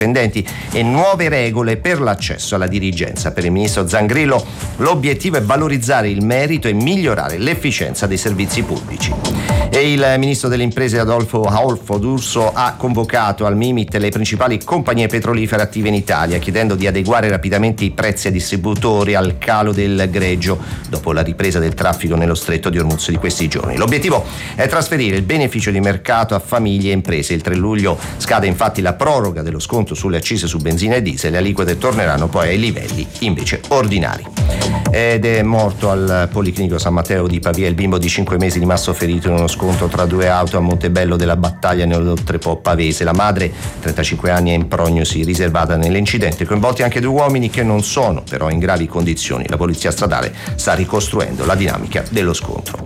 dipendenti e nuove regole per l'accesso alla dirigenza. Per il ministro Zangrillo l'obiettivo è valorizzare il merito e migliorare l'efficienza dei servizi pubblici. E il ministro delle imprese Adolfo D'Urso ha convocato al Mimit le principali compagnie petrolifere attive in Italia, chiedendo di adeguare rapidamente i prezzi ai distributori al calo del greggio dopo la ripresa del traffico nello stretto di Hormuz di questi giorni. L'obiettivo è trasferire il beneficio di mercato a famiglie e imprese. Il 3 luglio scade infatti la proroga dello sconto sulle accise su benzina e diesel. Le aliquote torneranno poi ai livelli invece ordinari. Ed è morto al Policlinico San Matteo di Pavia il bimbo di 5 mesi rimasto ferito in uno scontro tra due auto a Montebello della Battaglia nell'Oltrepo Pavese. La madre, 35 anni, è in prognosi riservata nell'incidente. Coinvolti anche 2 uomini che non sono però in gravi condizioni. La polizia stradale sta ricostruendo la dinamica dello scontro.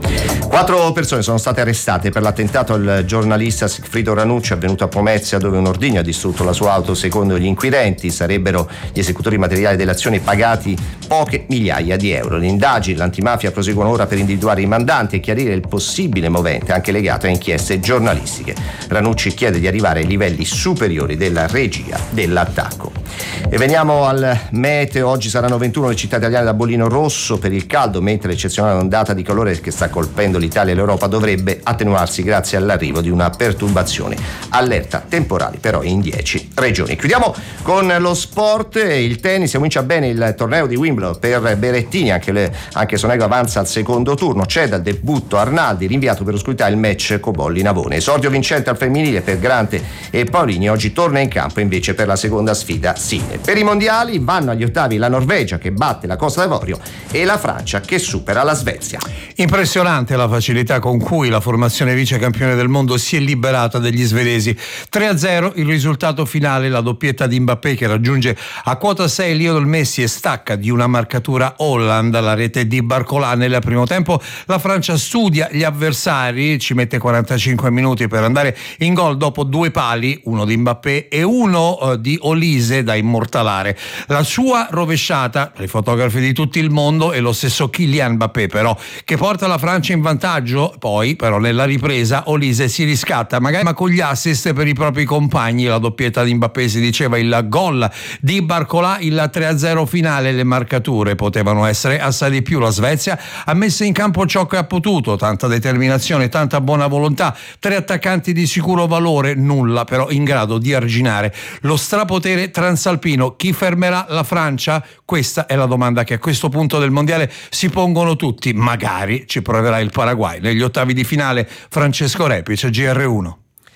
4 persone sono state arrestate per l'attentato al giornalista Sigfrido Ranucci avvenuto a Pomezia, dove un ordigno ha distrutto la sua auto. Secondo gli inquirenti sarebbero gli esecutori materiali dell'azione pagati poche migliaia di euro. Le indagini l'antimafia proseguono ora per individuare i mandanti e chiarire il possibile movente anche legato a inchieste giornalistiche. Ranucci chiede di arrivare ai livelli superiori della regia dell'attacco. E veniamo al meteo. Oggi saranno 21 le città italiane da bollino rosso per il caldo, mentre l'eccezionale ondata di calore che sta colpendo l'Italia e l'Europa dovrebbe attenuarsi grazie all'arrivo di una perturbazione. Allerta temporali però in 10 regioni. Chiudiamo con lo sport e il tennis. Comincia bene il torneo di Wimbledon per Berrettini, anche Sonego avanza al secondo turno. C'è dal debutto Arnaldi, rinviato per oscurità il match Cobolli-Navone. Esordio vincente al femminile per Grante e Paolini. Oggi torna in campo invece per la seconda sfida Sinner. Per i mondiali vanno agli ottavi la Norvegia che batte la Costa d'Avorio e la Francia che supera la Svezia. Impressionante la facilità con cui la formazione vice campione del mondo si è liberata degli svedesi. 3-0 il risultato finale, la doppietta di Mbappé che raggiunge a quota 6 Lionel Messi e stacca di una marcatura Holland. La rete di Barcola nel primo tempo. La Francia studia gli avversari, ci mette 45 minuti per andare in gol dopo 2 pali, uno di Mbappé e uno di Olise da immortalare. La sua rovesciata, i fotografi di tutto il mondo, e lo stesso Kylian Mbappé però, che porta la Francia in vantaggio. Poi però nella ripresa Olise si riscatta magari ma con gli assist per i propri compagni. La doppietta di Mbappé, si diceva, il gol di Barcola, il 3-0 finale. Le marcature potevano essere assai di più. La Svezia ha messo in campo ciò che ha potuto, tanta determinazione, tanta buona volontà, 3 attaccanti di sicuro valore, nulla però in grado di arginare lo strapotere transalpino. Chi fermerà la Francia? Questa è la domanda che a questo punto del mondiale si pongono tutti. Magari ci proverà il Paraguay negli ottavi di finale. Francesco Repic, GR1.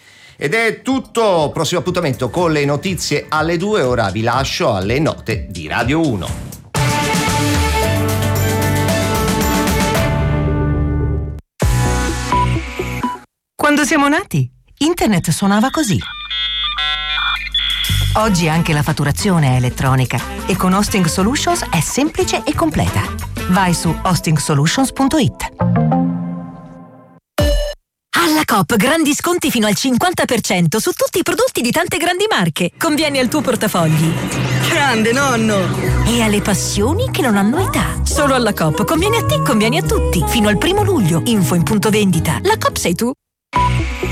Ed è tutto, prossimo appuntamento con le notizie alle 2, ora vi lascio alle note di Radio 1. Quando siamo nati, Internet suonava così. Oggi anche la fatturazione è elettronica e con Hosting Solutions è semplice e completa. Vai su hostingsolutions.it. Alla Coop grandi sconti fino al 50% su tutti i prodotti di tante grandi marche. Convieni al tuo portafogli. Grande nonno! E alle passioni che non hanno età. Solo alla Coop conviene a te, conviene a tutti. Fino al 1 luglio. Info in punto vendita. La Coop sei tu.